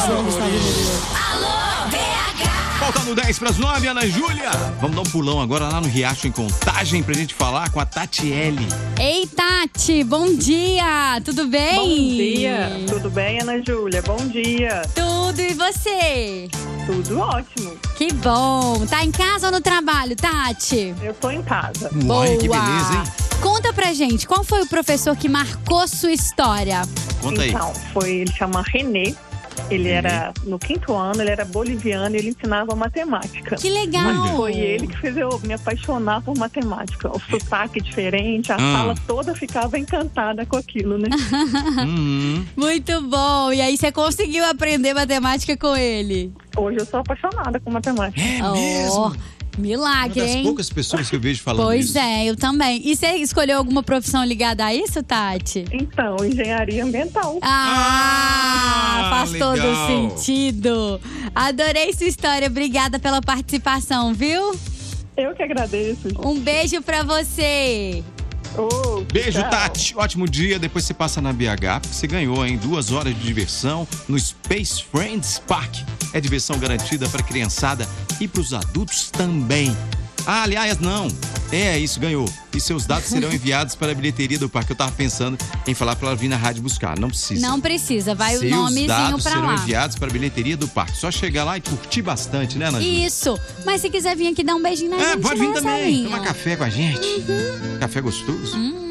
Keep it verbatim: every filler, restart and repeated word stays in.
Brasil nos Estados Unidos. Alô, B H! Faltando dez para as nove, Ana Júlia. Vamos dar um pulão agora lá no Riacho em Contagem pra gente falar com a Tatiele. Ei, Tati, bom dia, tudo bem? Bom dia, tudo bem, Ana Júlia? Bom dia. Tudo, e você? Tudo ótimo. Que bom. Tá em casa ou no trabalho, Tati? Eu tô em casa. Olha que Boa. beleza, hein? Conta pra gente, qual foi o professor que marcou sua história? Conta aí. Então, foi, ele chama René. Ele era, no quinto ano, ele era boliviano e ele ensinava matemática. Que legal. Foi ele que fez eu me apaixonar por matemática. O sotaque diferente, a Ah. sala toda ficava encantada com aquilo, né? Uhum. Muito bom. E aí você conseguiu aprender matemática com ele? Hoje eu sou apaixonada por matemática. É Oh, mesmo? Uma milagre, das hein? poucas pessoas que eu vejo falando Pois isso. é, eu também. E você escolheu alguma profissão ligada a isso, Tati? Então, engenharia ambiental. Ah, Ah, faz legal. todo sentido. Adorei sua história. Obrigada pela participação, viu? Eu que agradeço. Um beijo pra você. Oh, Beijo, tchau. Tati. Ótimo dia. Depois você passa na B H, porque você ganhou, hein? Duas horas de diversão no Space Friends Park. É diversão garantida para criançada e para os adultos também. Ah, aliás, não. É isso, ganhou. E seus dados serão enviados para a bilheteria do parque. Eu tava pensando em falar para ela vir na rádio buscar. Não precisa. Não precisa, vai o Seus nomezinho dados pra serão lá. enviados para a bilheteria do parque. Só chegar lá e curtir bastante, né, Ana Júlia? Isso. Mas se quiser vir aqui dar um beijinho na É, gente, pode vir né, também. Salinho? Tomar café com a gente. Café gostoso. Hum.